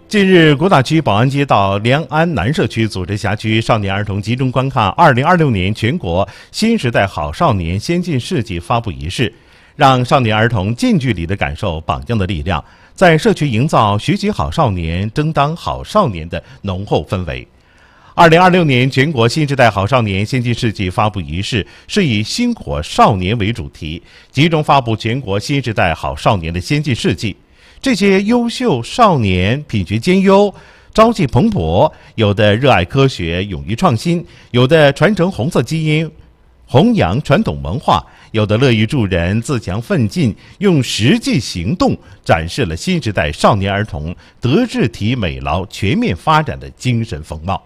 近日，国大区宝安街道良安南社区组织辖区少年儿童集中观看2026年全国新时代好少年先进事迹发布仪式，让少年儿童近距离地感受榜样的力量，在社区营造学习好少年、争当好少年的浓厚氛围。2026年全国新时代好少年先进事迹发布仪式是以薪火少年为主题，集中发布全国新时代好少年的先进事迹。这些优秀少年品学兼优，朝气蓬勃，有的热爱科学，勇于创新；有的传承红色基因，弘扬传统文化；有的乐于助人，自强奋进，用实际行动展示了新时代少年儿童德智体美劳全面发展的精神风貌。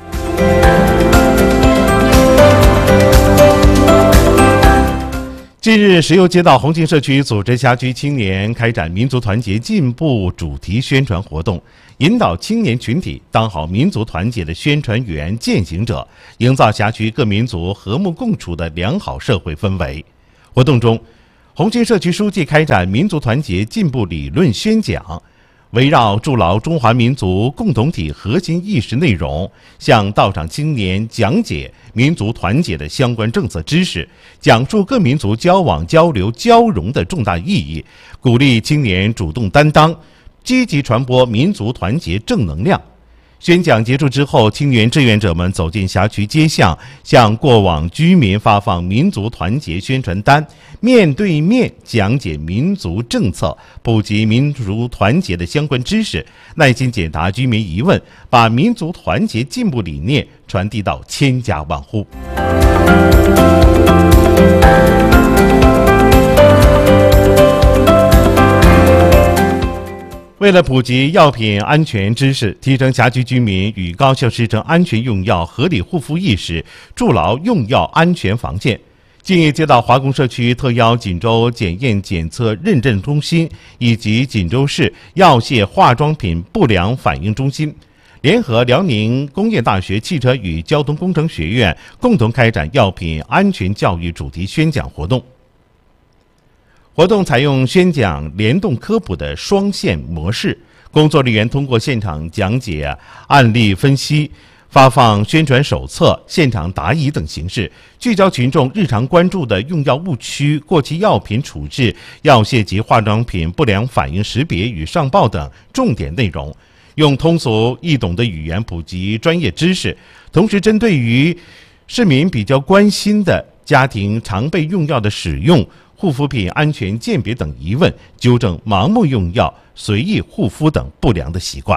近日，石油街道红星社区组织辖区青年开展民族团结进步主题宣传活动，引导青年群体当好民族团结的宣传员、践行者，营造辖区各民族和睦共处的良好社会氛围。活动中，红星社区书记开展民族团结进步理论宣讲，围绕筑牢中华民族共同体核心意识内容，向到场青年讲解民族团结的相关政策知识，讲述各民族交往、交流、交融的重大意义，鼓励青年主动担当，积极传播民族团结正能量。宣讲结束之后，青年志愿者们走进辖区街巷，向过往居民发放民族团结宣传单，面对面讲解民族政策，普及民族团结的相关知识，耐心解答居民疑问，把民族团结进步理念传递到千家万户。为了普及药品安全知识，提升辖区居民与高校师生安全用药合理护肤意识，筑牢用药安全防线，近日接到华工社区特邀锦州检验检测认证中心以及锦州市药械化妆品不良反应中心，联合辽宁工业大学汽车与交通工程学院共同开展药品安全教育主题宣讲活动。活动采用宣讲联动科普的双线模式，工作人员通过现场讲解、案例分析、发放宣传手册、现场答疑等形式，聚焦群众日常关注的用药误区、过期药品处置、药械及化妆品不良反应识别与上报等重点内容，用通俗易懂的语言普及专业知识，同时针对于市民比较关心的家庭常备用药的使用、护肤品安全鉴别等疑问，纠正盲目用药、随意护肤等不良的习惯。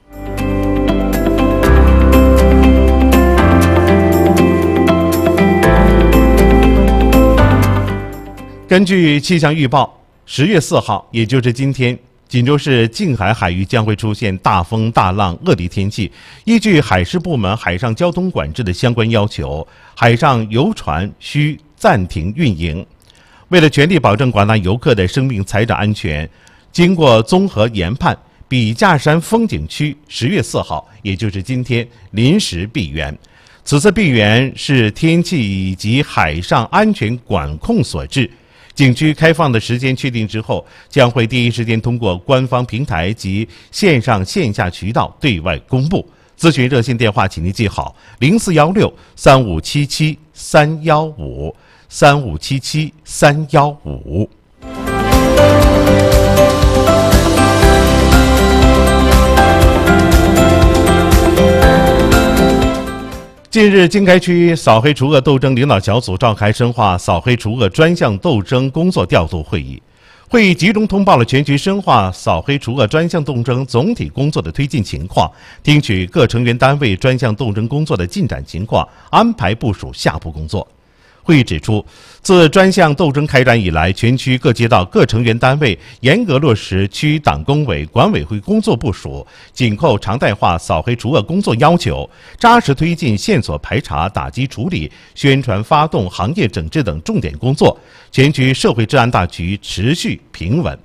根据气象预报，10月4号，也就是今天，锦州市静海海域将会出现大风大浪恶劣天气。依据海事部门海上交通管制的相关要求，海上游船需暂停运营。为了全力保证广大游客的生命财产安全，经过综合研判，笔架山风景区10月4号，也就是今天临时闭园。此次闭园是天气以及海上安全管控所致。景区开放的时间确定之后，将会第一时间通过官方平台及线上线下渠道对外公布。咨询热线电话请您记好：0416-3577-315，3577-315。近日，经开区扫黑除恶斗争领导小组召开深化扫黑除恶专项斗争工作调度会议。会议集中通报了全区深化扫黑除恶专项斗争总体工作的推进情况，听取各成员单位专项斗争工作的进展情况，安排部署下步工作。会议指出，自专项斗争开展以来，全区各街道各成员单位严格落实区党工委、管委会工作部署，紧扣常态化扫黑除恶工作要求，扎实推进线索排查、打击处理、宣传发动、行业整治等重点工作，全区社会治安大局持续平稳。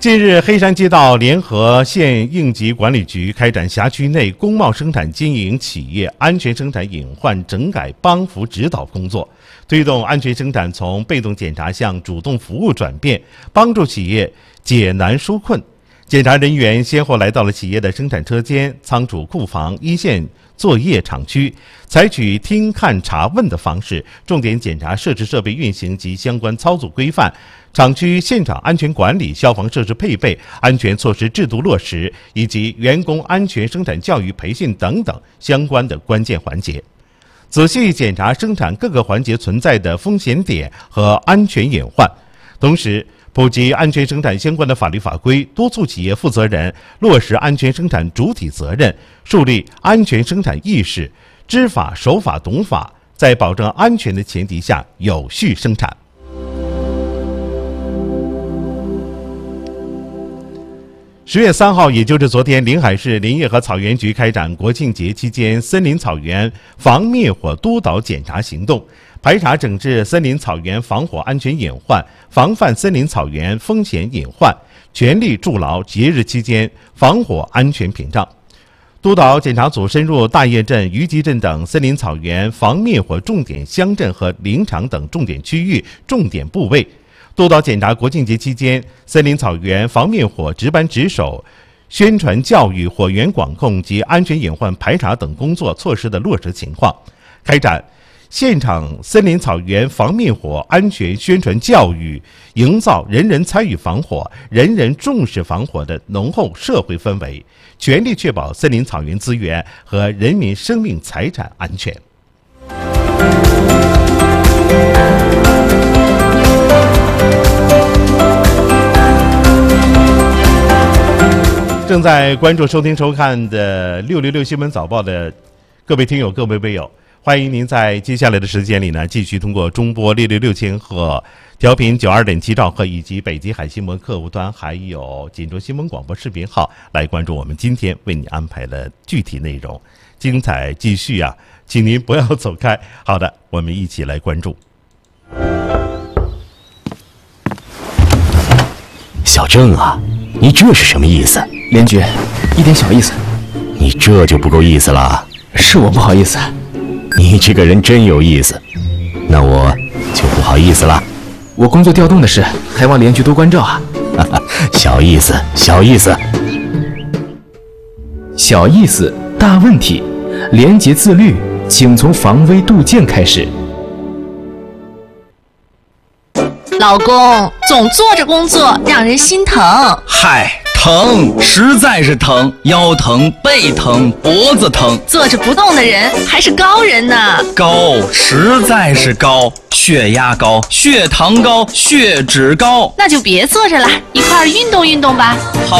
近日，黑山街道联合县应急管理局开展辖区内工贸生产经营企业安全生产隐患整改帮扶指导工作，推动安全生产从被动检查向主动服务转变，帮助企业解难纾困。检查人员先后来到了企业的生产车间、仓储、库房、一线作业厂区，采取听、看、查、问的方式，重点检查设置设备运行及相关操作规范、厂区现场安全管理、消防设施配备、安全措施制度落实以及员工安全生产教育培训等等相关的关键环节，仔细检查生产各个环节存在的风险点和安全隐患，同时普及安全生产相关的法律法规，督促企业负责人落实安全生产主体责任，树立安全生产意识，知法、守法、懂法，在保证安全的前提下有序生产。10月3号，也就是昨天，临海市林业和草原局开展国庆节期间森林草原防灭火督导检查行动，排查整治森林草原防火安全隐患，防范森林草原风险隐患，全力筑牢节日期间防火安全屏障。督导检查组深入大叶镇、虞集镇等森林草原防灭火重点乡镇和林场等重点区域、重点部位，督导检查国庆节期间森林草原防灭火值班值守、宣传教育、火源管控及安全隐患排查等工作措施的落实情况，开展现场森林草原防灭火安全宣传教育，营造人人参与防火、人人重视防火的浓厚社会氛围，全力确保森林草原资源和人民生命财产安全。正在关注、收听、收看的666新闻早报的各位听友、各位微友，欢迎您在接下来的时间里呢，继续通过中波666千赫、调频92.7兆赫以及北极海新闻客户端，还有锦州新闻广播视频号来关注我们今天为你安排的具体内容。精彩继续啊，请您不要走开。好的，我们一起来关注。 小郑啊，你这是什么意思？ 连局，一点小意思。 你这就不够意思了。 是我不好意思。 你这个人真有意思，那我就不好意思了。 我工作调动的事，还望连局多关照啊。 小意思，小意思。 小意思，大问题。廉洁自律，请从防微杜渐开始。 老公，总坐着工作让人心疼。 嗨，疼，实在是疼，腰疼、背疼、脖子疼。 坐着不动的人还是高人呢。 高，实在是高，血压高、血糖高、血脂高。 那就别坐着了，一块儿运动运动吧。 好。